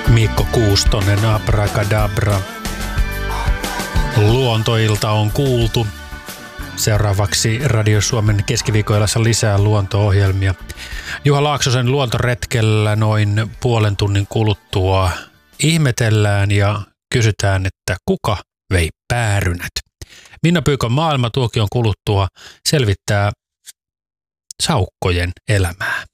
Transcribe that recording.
Mikko Kuustonen, Abracadabra. Luontoilta on kuultu. Seuraavaksi Radio Suomen keskiviikkoilassa lisää luonto-ohjelmia. Juha Laaksosen luontoretkellä noin puolen tunnin kuluttua ihmetellään ja kysytään, että kuka vei päärynät. Minna Pyykön maailma tuokion kuluttua selvittää saukkojen elämää.